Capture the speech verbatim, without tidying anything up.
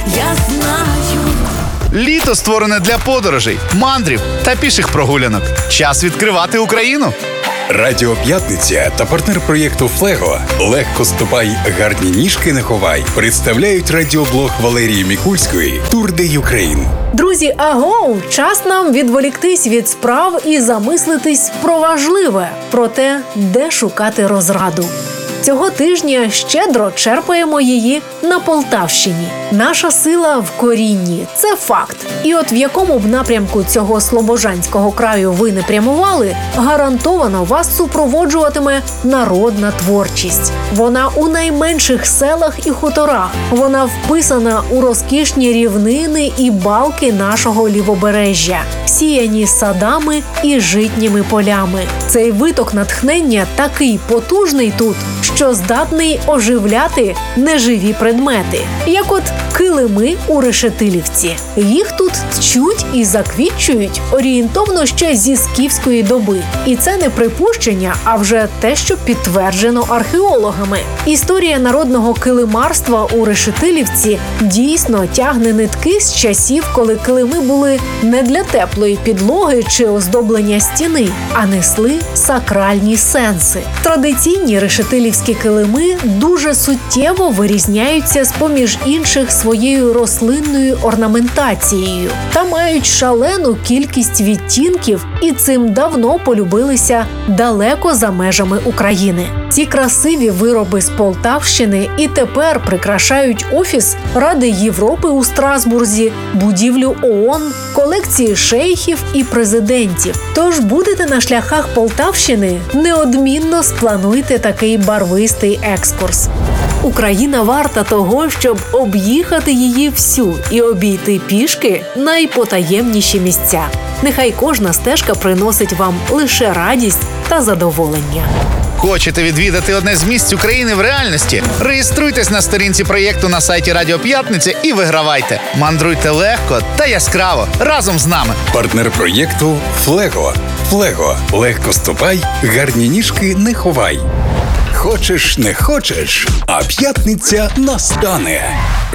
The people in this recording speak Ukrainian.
я знаю. Літо створене для подорожей, мандрів та піших прогулянок. Час відкривати Україну. Радіо П'ятниця та партнер проєкту «Флего» «Легко ступай, гарні ніжки не ховай» представляють радіоблог Валерії Мікульської «Тур де Юкрейн». Друзі, агоу! Час нам відволіктись від справ і замислитись про важливе, про те, де шукати розраду. Цього тижня щедро черпаємо її на Полтавщині. Наша сила в корінні – це факт. І от в якому б напрямку цього слобожанського краю ви не прямували, гарантовано вас супроводжуватиме народна творчість. Вона у найменших селах і хуторах. Вона вписана у розкішні рівнини і балки нашого лівобережжя, сіяні садами і житніми полями. Цей виток натхнення такий потужний тут, що здатний оживляти неживі предмети, як от килими у Решетилівці. Їх тут тчуть і заквітчують орієнтовно ще зі скіфської доби. І це не припущення, а вже те, що підтверджено археологами. Історія народного килимарства у Решетилівці дійсно тягне нитки з часів, коли килими були не для теплої підлоги чи оздоблення стіни, а несли сакральні сенси. Традиційні решетилівські килими дуже суттєво вирізняються з-поміж інших своєю рослинною орнаментацією та мають шалену кількість відтінків і цим давно полюбилися далеко за межами України. Ці красиві вироби з Полтавщини і тепер прикрашають офіс Ради Європи у Страсбурзі, будівлю ООН, колекції шейхів і президентів. Тож будете на шляхах Полтавщини, неодмінно сплануйте такий барвистий екскурс. Україна варта того, щоб об'їхати її всю і обійти пішки найпотаємніші місця. Нехай кожна стежка приносить вам лише радість та задоволення. Хочете відвідати одне з місць України в реальності? Реєструйтесь на сторінці проєкту на сайті Радіо П'ятниця і вигравайте. Мандруйте легко та яскраво разом з нами. Партнер проєкту «Флего». «Флего» – легко ступай, гарні ніжки не ховай. Хочеш, не хочеш, а п'ятниця настане.